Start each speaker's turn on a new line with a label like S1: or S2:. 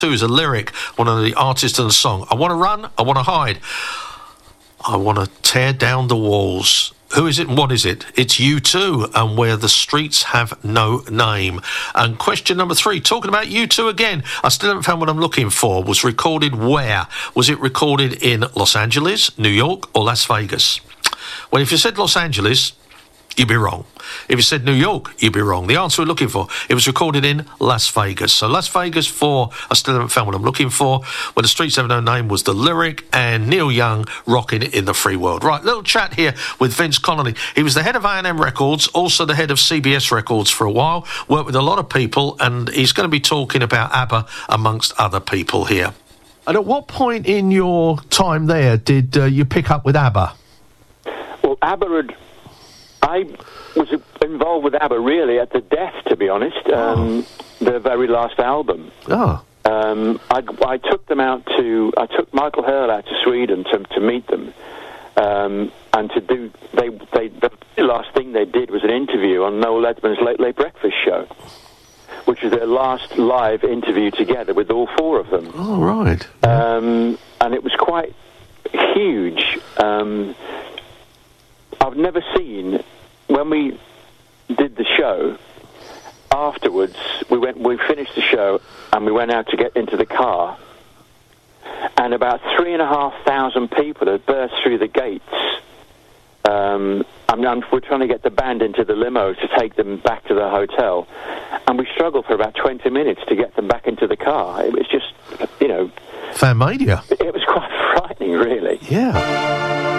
S1: Two is a lyric, one of the artists in the song. I want to run, I want to hide. I want to tear down the walls. Who is it and what is it? It's U2 and Where the Streets Have No Name. And question number 3, talking about U2 again. I still haven't found what I'm looking for. Was recorded where? Was it recorded in Los Angeles, New York or Las Vegas? Well, if you said Los Angeles, you'd be wrong. If you said New York, you'd be wrong. The answer we're looking for, it was recorded in Las Vegas. So Las Vegas for, I still haven't found what I'm looking for. Where the Streets Have No Name was the lyric, and Neil Young, Rockin' in the Free World. Right, little chat here with Vince Connolly. He was the head of A&M Records, also the head of CBS Records for a while, worked with a lot of people, and he's going to be talking about ABBA amongst other people here. And at what point in your time there did you pick up with ABBA?
S2: Well, I was involved with ABBA really at the death, to be honest. Their very last album.
S1: Oh.
S2: I took them out I took Michael Hurl out to Sweden to meet them, and to do. The last thing they did was an interview on Noel Edmonds' Late Late Breakfast Show, which was their last live interview together with all 4 of them.
S1: Oh, right.
S2: And it was quite huge. I've never seen, when we did the show, afterwards, we finished the show and we went out to get into the car, and about 3,500 people had burst through the gates. We're trying to get the band into the limo to take them back to the hotel, and we struggled for about 20 minutes to get them back into the car. It was just,
S1: Fan mania.
S2: It was quite frightening, really.
S1: Yeah.